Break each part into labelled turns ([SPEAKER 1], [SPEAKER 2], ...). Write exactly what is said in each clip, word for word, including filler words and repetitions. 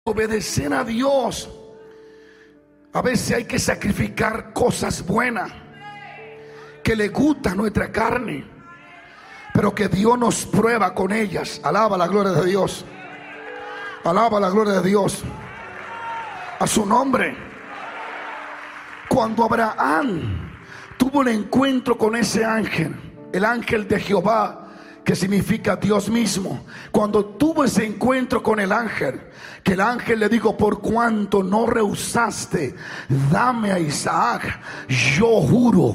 [SPEAKER 1] Obedecer a Dios, a veces hay que sacrificar cosas buenas que le gusta a nuestra carne, pero que Dios nos prueba con ellas. Alaba la gloria de Dios. Alaba la gloria de Dios. A su nombre. Cuando Abraham tuvo un encuentro con ese ángel, el ángel de Jehová, que significa Dios mismo, cuando tuvo ese encuentro con el ángel, que el ángel le dijo: por cuanto no rehusaste, dame a Isaac, yo juro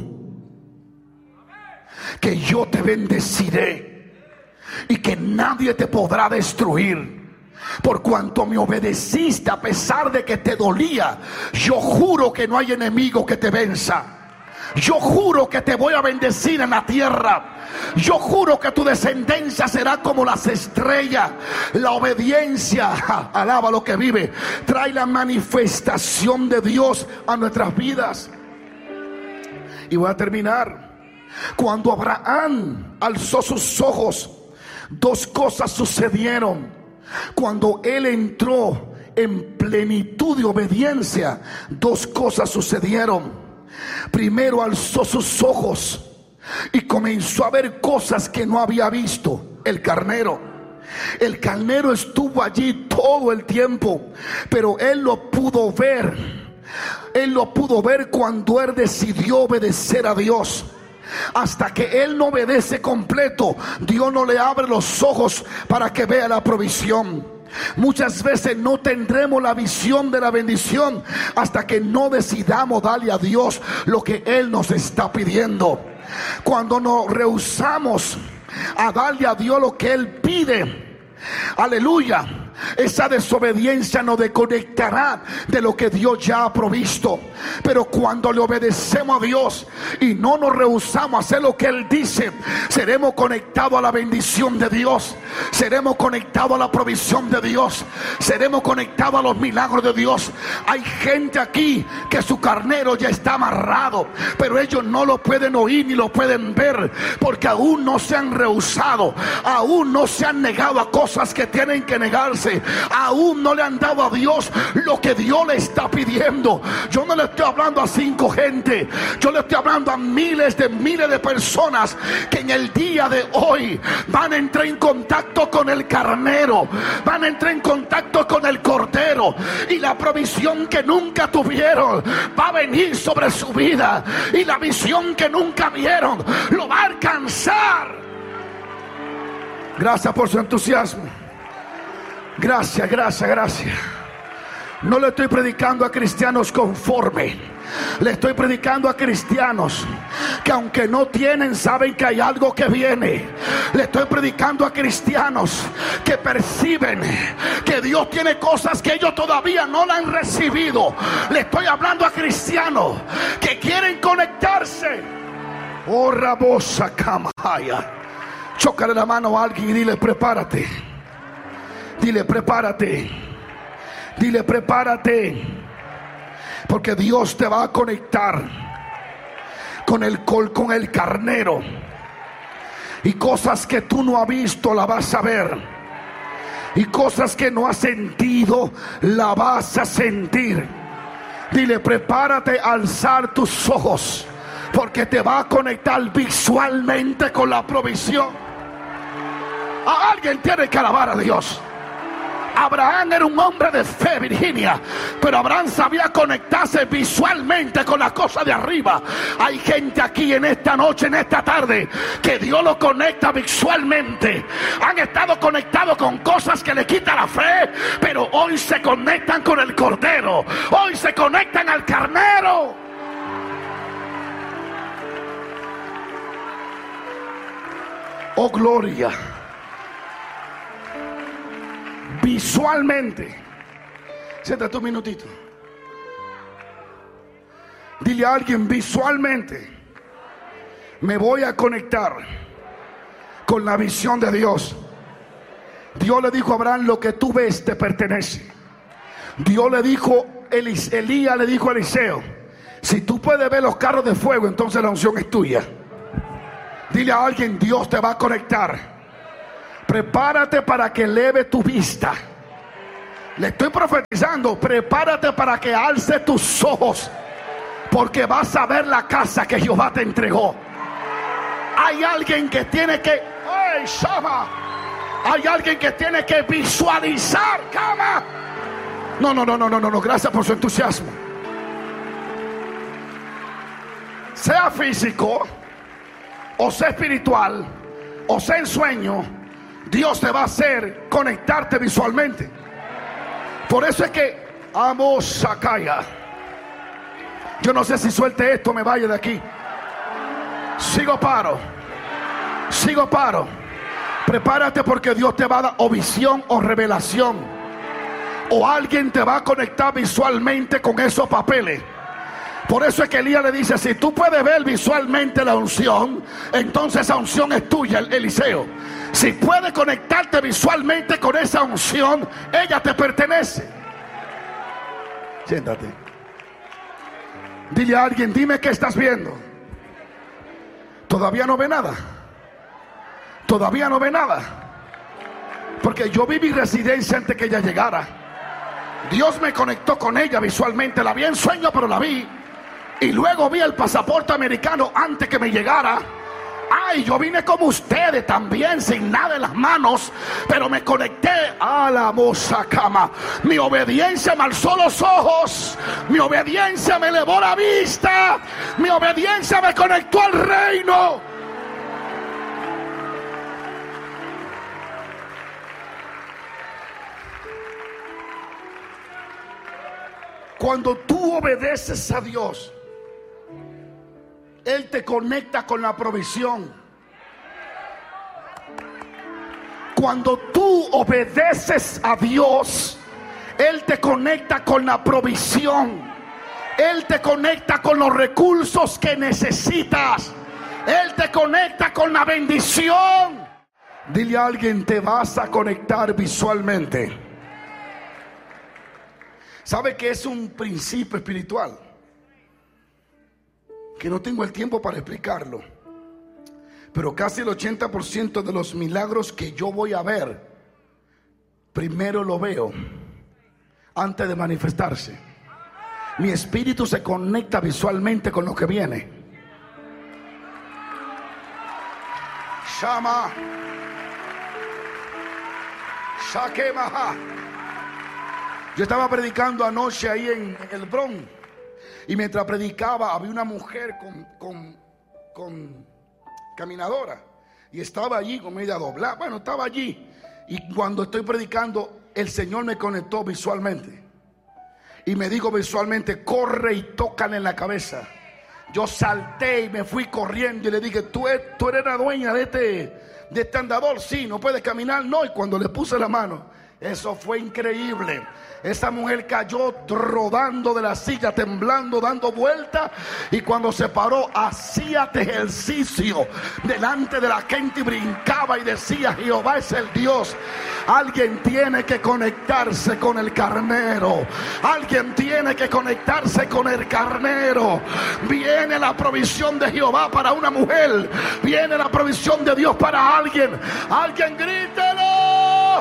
[SPEAKER 1] que yo te bendeciré y que nadie te podrá destruir. Por cuanto me obedeciste a pesar de que te dolía, yo juro que no hay enemigo que te venza. Yo juro que te voy a bendecir en la tierra. Yo juro que tu descendencia será como las estrellas. La obediencia, alaba lo que vive, trae la manifestación de Dios a nuestras vidas. Y voy a terminar. Cuando Abraham alzó sus ojos, dos cosas sucedieron. Cuando él entró en plenitud de obediencia, dos cosas sucedieron. Primero alzó sus ojos y comenzó a ver cosas que no había visto. El carnero. El carnero estuvo allí todo el tiempo, pero él lo pudo ver. Él lo pudo ver cuando él decidió obedecer a Dios. Hasta que él no obedece completo, Dios no le abre los ojos para que vea la provisión. Muchas veces no tendremos la visión de la bendición hasta que no decidamos darle a Dios lo que Él nos está pidiendo. Cuando nos rehusamos a darle a Dios lo que Él pide, aleluya, esa desobediencia nos desconectará de lo que Dios ya ha provisto. Pero cuando le obedecemos a Dios y no nos rehusamos a hacer lo que Él dice, seremos conectados a la bendición de Dios, seremos conectados a la provisión de Dios, seremos conectados a los milagros de Dios. Hay gente aquí que su carnero ya está amarrado, pero ellos no lo pueden oír ni lo pueden ver, porque aún no se han rehusado, aún no se han negado a cosas que tienen que negarse, aún no le han dado a Dios lo que Dios le está pidiendo. Yo no le estoy hablando a cinco gente, yo le estoy hablando a miles de miles de personas que en el día de hoy van a entrar en contacto con el carnero, van a entrar en contacto con el cordero, y la provisión que nunca tuvieron va a venir sobre su vida, y la visión que nunca vieron lo va a alcanzar. Gracias por su entusiasmo. Gracias, gracias, gracias. No le estoy predicando a cristianos conforme. Le estoy predicando a cristianos que aunque no tienen, saben que hay algo que viene. Le estoy predicando a cristianos que perciben que Dios tiene cosas que ellos todavía no la han recibido. Le estoy hablando a cristianos que quieren conectarse. Oh, rabosa camaya. Chócale la mano a alguien y dile: prepárate. Dile: prepárate. Dile: prepárate. Porque Dios te va a conectar con el col, con el carnero. Y cosas que tú no has visto la vas a ver. Y cosas que no has sentido la vas a sentir. Dile: prepárate a alzar tus ojos, porque te va a conectar visualmente con la provisión. A alguien tiene que alabar a Dios. Abraham era un hombre de fe, Virginia, pero Abraham sabía conectarse visualmente con las cosas de arriba. Hay gente aquí en esta noche, en esta tarde, que Dios lo conecta visualmente. Han estado conectados con cosas que le quitan la fe, pero hoy se conectan con el cordero, hoy se conectan al carnero. Oh, gloria. Visualmente. Siéntate un minutito. Dile a alguien: visualmente me voy a conectar con la visión de Dios. Dios le dijo a Abraham: lo que tú ves te pertenece. Dios le dijo, Elis, Elías le dijo a Eliseo: si tú puedes ver los carros de fuego, entonces la unción es tuya. Dile a alguien: Dios te va a conectar. Prepárate para que eleve tu vista. Le estoy profetizando. Prepárate para que alce tus ojos, porque vas a ver la casa que Jehová te entregó. Hay alguien que tiene que, ¡ay, Shama! Hay alguien que tiene que visualizar, cama. No, no, no, no, no, no, gracias por su entusiasmo. Sea físico, o sea espiritual, o sea en sueño, Dios te va a hacer conectarte visualmente. Por eso es que amo Sakaya. Yo no sé si suelte esto, me vaya de aquí. Sigo paro. Sigo paro. Prepárate, porque Dios te va a dar o visión o revelación. O alguien te va a conectar visualmente con esos papeles. Por eso es que Elías le dice: si tú puedes ver visualmente la unción, entonces esa unción es tuya, Eliseo. Si puedes conectarte visualmente con esa unción, ella te pertenece. Siéntate. Dile a alguien: dime qué estás viendo. Todavía no ve nada. Todavía no ve nada. Porque yo vi mi residencia antes que ella llegara. Dios me conectó con ella visualmente. La vi en sueño, pero la vi. Y luego vi el pasaporte americano antes que me llegara. Ay, yo vine como ustedes también, sin nada en las manos, pero me conecté a la moza cama. Mi obediencia me alzó los ojos. Mi obediencia me elevó la vista. Mi obediencia me conectó al reino. Cuando tú obedeces a Dios, Él te conecta con la provisión. Cuando tú obedeces a Dios, Él te conecta con la provisión. Él te conecta con los recursos que necesitas. Él te conecta con la bendición. Dile a alguien: te vas a conectar visualmente. ¿Sabe que es un principio espiritual? Que no tengo el tiempo para explicarlo. Pero casi el ochenta por ciento de los milagros que yo voy a ver, primero lo veo antes de manifestarse. Mi espíritu se conecta visualmente con lo que viene. Shama Shakemaha. Yo estaba predicando anoche ahí en el Bronx. Y mientras predicaba, había una mujer con, con, con caminadora. Y estaba allí con media doblada. Bueno, estaba allí. Y cuando estoy predicando, el Señor me conectó visualmente. Y me dijo visualmente: corre y tócale en la cabeza. Yo salté y me fui corriendo y le dije: ¿Tú, eres, tú eres la dueña de este, de este andador? Sí. ¿No puedes caminar? No. Y cuando le puse la mano, eso fue increíble. Esa mujer cayó rodando de la silla, temblando, dando vueltas. Y cuando se paró, hacía ejercicio delante de la gente y brincaba y decía: Jehová es el Dios. Alguien tiene que conectarse con el carnero. Alguien tiene que conectarse con el carnero. Viene la provisión de Jehová para una mujer. Viene la provisión de Dios para alguien. Alguien grítelo.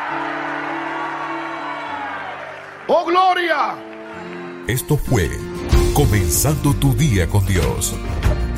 [SPEAKER 1] ¡Oh, gloria!
[SPEAKER 2] Esto fue Comenzando tu Día con Dios.